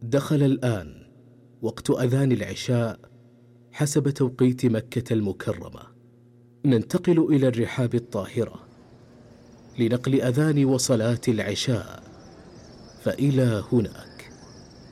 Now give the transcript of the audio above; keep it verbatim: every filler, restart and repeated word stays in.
دخل الآن وقت أذان العشاء حسب توقيت مكة المكرمة. ننتقل إلى الرحاب الطاهرة لنقل أذان وصلاة العشاء، فإلى هناك.